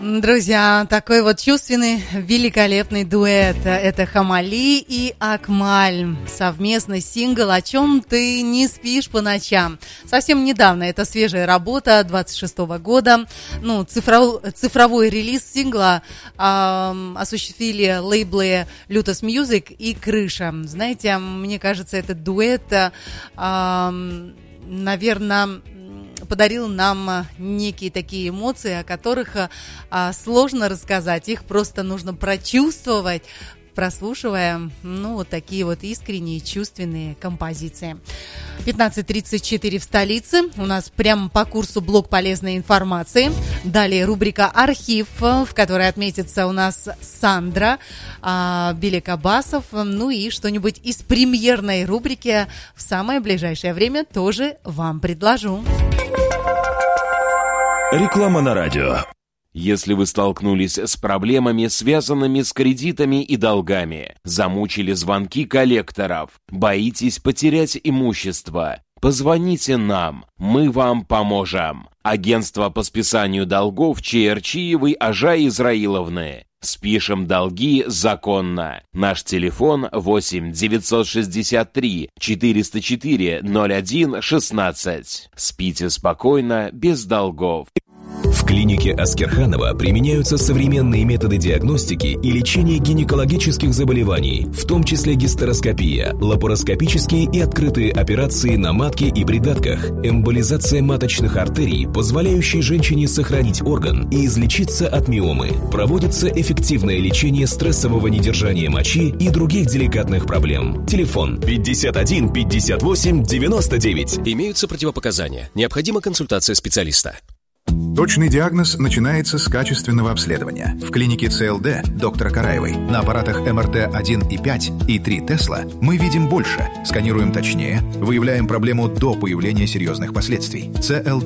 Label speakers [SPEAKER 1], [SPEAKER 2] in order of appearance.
[SPEAKER 1] Друзья, такой вот чувственный, великолепный дуэт. Это Хамали и Акмаль. Совместный сингл «О чем ты не спишь по ночам». Совсем недавно, это свежая работа 26-го года. Цифровой релиз сингла осуществили лейблы Lotus Music и Крыша. Знаете, мне кажется, этот дуэт, наверное, подарил нам некие такие эмоции, о которых сложно рассказать. Их просто нужно прочувствовать, прослушивая, вот такие вот искренние, чувственные композиции. 15:34 в столице. У нас прямо по курсу блок полезной информации. Далее рубрика «Архив», в которой отметится у нас Сандра Беликабасов. И что-нибудь из премьерной рубрики в самое ближайшее время тоже вам предложу.
[SPEAKER 2] Реклама на радио. Если вы столкнулись с проблемами, связанными с кредитами и долгами, замучили звонки коллекторов, боитесь потерять имущество, позвоните нам, мы вам поможем. Агентство по списанию долгов Чаерчиевой Ажа Израиловны. Спишем долги законно. Наш телефон 8 963 404 01 16. Спите спокойно, без долгов.
[SPEAKER 3] В клинике Аскерханова применяются современные методы диагностики и лечения гинекологических заболеваний, в том числе гистероскопия, лапароскопические и открытые операции на матке и придатках, эмболизация маточных артерий, позволяющие женщине сохранить орган и излечиться от миомы. Проводится эффективное лечение стрессового недержания мочи и других деликатных проблем. Телефон 51 58 99.
[SPEAKER 4] Имеются противопоказания. Необходима консультация специалиста.
[SPEAKER 5] Точный диагноз начинается с качественного обследования. В клинике ЦЛД доктора Караевой на аппаратах МРТ 1,5 и 3 Тесла мы видим больше, сканируем точнее, выявляем проблему до появления серьезных последствий. ЦЛД